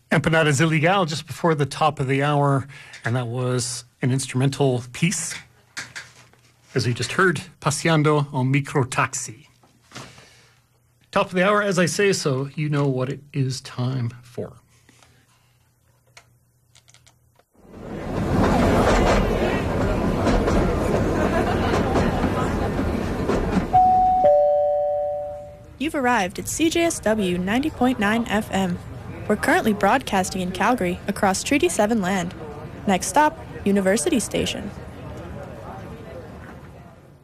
Empanadas Illegal just before the top of the hour, and that was an instrumental piece. As you just heard, Paseando on Microtaxi. Top of the hour, as I say, so you know what it is time for. You've arrived at CJSW 90.9 FM. We're currently broadcasting in Calgary across Treaty 7 land. Next stop, University Station.